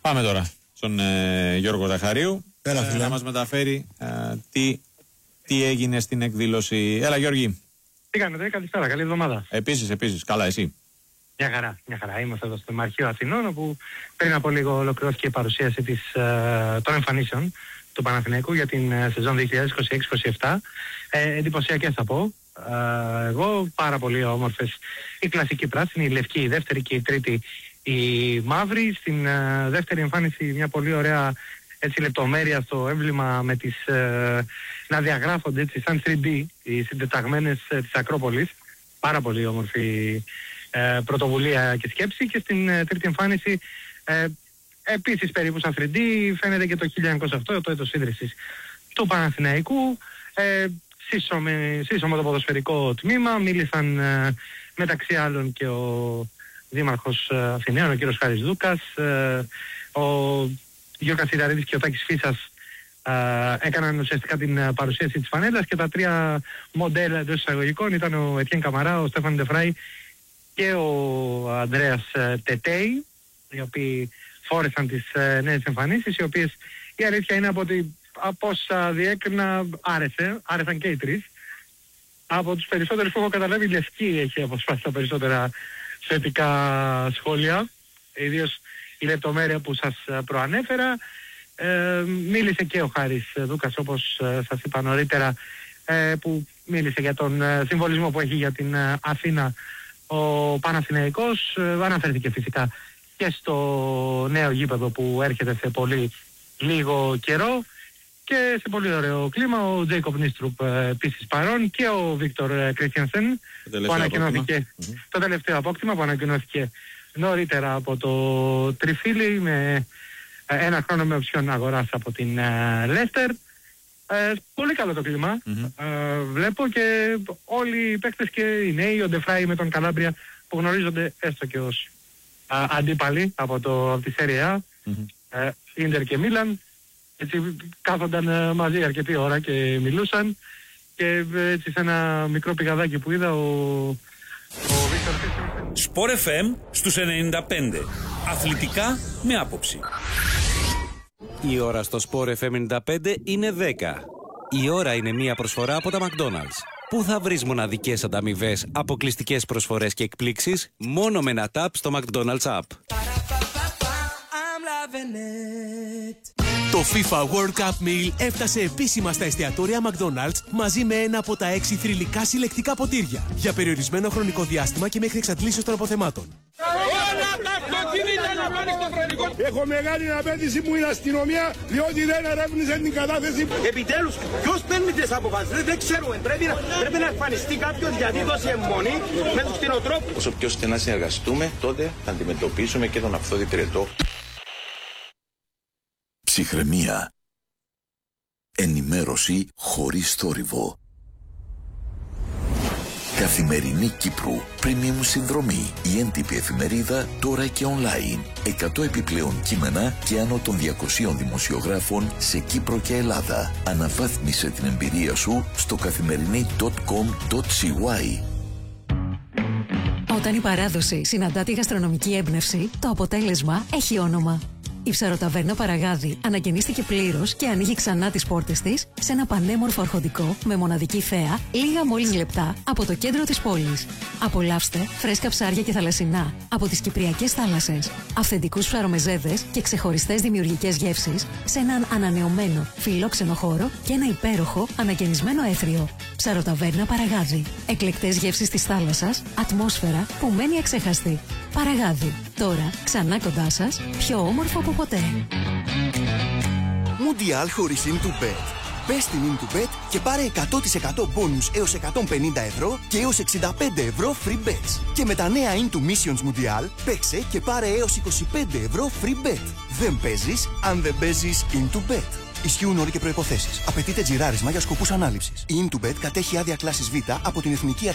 Πάμε τώρα στον Γιώργο Ζαχαρίου να μας μεταφέρει τι έγινε στην εκδήλωση. Έλα Γιώργη. Τι κάνετε, καλησπέρα, καλή εβδομάδα. Επίσης, καλά εσύ. Μια χαρά. Είμαστε εδώ στο Δημαρχείο Αθηνών, όπου πριν από λίγο ολοκληρώθηκε η παρουσίαση των εμφανίσεων του Παναθηναϊκού για την σεζόν 2026-27. Εντυπωσιακές θα πω. Εγώ πάρα πολύ όμορφες. Η κλασική πράσινη, η λευκή, η δεύτερη και η τρίτη η μαύρη. Στην δεύτερη εμφάνιση μια πολύ ωραία έτσι λεπτομέρεια στο έμβλημα με τις να διαγράφονται έτσι σαν 3D οι συντεταγμένες της Ακρόπολης. Πάρα πολύ όμορφη πρωτοβουλία και σκέψη. Και στην τρίτη εμφάνιση επίσης περίπου σαν 3D φαίνεται και το 1908, το έτος ίδρυσης του Παναθηναϊκού. Σύσσωμο το ποδοσφαιρικό τμήμα. Μίλησαν μεταξύ άλλων και ο Δήμαρχος Αθηναίων, ο κύριος Χάρης Δούκας, ο Γιώργος Κασιραρίδης και ο Τάκης Φίσας έκαναν ουσιαστικά την παρουσίαση της φανέλας, και τα τρία μοντέλα εντός εισαγωγικών ήταν ο Ετιέν Καμαρά, ο Στέφαν Ντεφράι και ο Ανδρέας Τετέι, οι οποίοι φόρεσαν τις νέες εμφανίσεις, οι οποίες η αλήθεια είναι από όσα διέκρινα άρεσαν και οι τρεις. Από τους περισσότερους που έχω καταλάβει, η Λευκή έχει αποσπάσει τα περισσότερα θετικά σχόλια, ιδίως η λεπτομέρεια που σας προανέφερα. Μίλησε και ο Χάρης Δούκας, όπως σας είπα νωρίτερα, που μίλησε για τον συμβολισμό που έχει για την Αθήνα ο Παναθηναϊκός. Αναφέρθηκε φυσικά και στο νέο γήπεδο που έρχεται σε πολύ λίγο καιρό και σε πολύ ωραίο κλίμα. Ο Τζέικοπ Νίστρουπ επίσης παρόν, και ο Βίκτορ Κρίστιανσεν που ανακοινώθηκε το τελευταίο απόκτημα που ανακοινώθηκε νωρίτερα από το Τριφύλι με ένα χρόνο με οψιόν αγοράς από την Λέστερ. Πολύ καλό το κλίμα. Βλέπω και όλοι οι παίκτες και οι νέοι, ο Ντεφράι με τον Καλάμπρια που γνωρίζονται έστω και ως αντίπαλοι από τη Σέρια A, Ίντερ και Μίλαν. Έτσι κάθονταν μαζί αρκετή ώρα και μιλούσαν, και έτσι σε ένα μικρό πηγαδάκι που είδα ο Σπορ FM στους 95. Αθλητικά με άποψη. Η ώρα στο Σπορ FM 95 είναι 10. Η ώρα είναι μία προσφορά από τα McDonald's. Πού θα βρεις μοναδικές ανταμοιβές, αποκλειστικές προσφορές και εκπλήξεις μόνο με ένα tap στο McDonald's app. Το FIFA World Cup Meal έφτασε επίσημα στα εστιατόρια McDonald's μαζί με ένα από τα 6 θρυλικά συλλεκτικά ποτήρια για περιορισμένο χρονικό διάστημα και μέχρι εξαντλήσεως των αποθεμάτων. Έχω μεγάλη απέτηση μου η αστυνομία, διότι δεν ερεύνησε την κατάθεση. Επιτέλους, ποιος παίρνει τις αποφάσεις, δεν ξέρουμε. Πρέπει να εμφανιστεί κάποιος, γιατί δώσει αιμονή με τους κτηνοτρόφους. Όσο πιο στενά συνεργαστούμε, τότε θα αντιμετωπίσουμε και τον αυθόδη τριετό. Ψυχραιμία. Ενημέρωση χωρίς θόρυβο. Καθημερινή Κύπρου. Premium συνδρομή. Η έντυπη εφημερίδα τώρα και online. 100 επιπλέον κείμενα και άνω των 200 δημοσιογράφων σε Κύπρο και Ελλάδα. Αναβάθμισε την εμπειρία σου στο καθημερινή.com.cy. Όταν η παράδοση συναντά τη γαστρονομική έμπνευση, το αποτέλεσμα έχει όνομα. Η ψαροταβέρνα Παραγάδι ανακαινίστηκε πλήρως και ανοίγει ξανά τις πόρτες της σε ένα πανέμορφο αρχοντικό με μοναδική θέα, λίγα μόλις λεπτά από το κέντρο της πόλης. Απολαύστε φρέσκα ψάρια και θαλασσινά από τις κυπριακές θάλασσες, αυθεντικούς ψαρομεζέδες και ξεχωριστές δημιουργικές γεύσεις σε έναν ανανεωμένο φιλόξενο χώρο και ένα υπέροχο ανακαινισμένο έθριο. Ψαροταβέρνα Παραγάδι. Εκλεκτές γεύσεις της θάλασσας, ατμόσφαιρα που μένει αξέχαστη. Παραγάδι. Τώρα ξανά κοντά σας, πιο όμορφο από ποτέ. Μουντιάλ χωρίς In2Bet. Μπες στην In2Bet και πάρε 100% bonus έως 150 ευρώ και έως 65 ευρώ free bets. Και με τα νέα Into Missions Mundial παίξε και πάρε έως 25 ευρώ free bet. Δεν παίζεις αν δεν παίζεις In2Bet. Ισχύουν όροι και προϋποθέσεις. Απαιτείται τζιράρισμα για σκοπούς ανάληψης. Η In2Bet κατέχει άδεια κλάσης Β από την Εθνική Αρχή